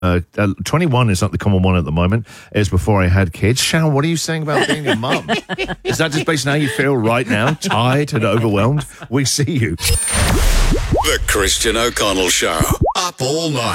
21 is not the common one at the moment. It's before I had kids. Sharon, what are you saying about being a mum? Is that just based on how you feel right now? Tired and overwhelmed? We see you. The Christian O'Connell Show. Up all night.